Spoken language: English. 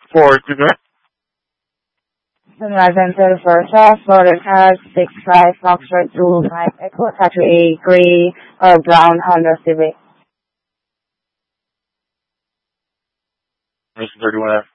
For today? Sunrise to the first half, Florida Car 65 Foxtrot 25 Echo Tattoo A gray or brown Honda Civic. Mission 31F.